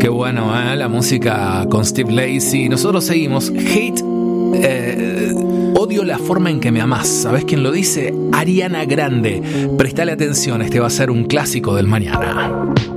Qué bueno, la música con Steve Lacy. Nosotros seguimos. Hate, odio la forma en que me amás. ¿Sabés quién lo dice? Ariana Grande. Prestale atención, este va a ser un clásico del mañana.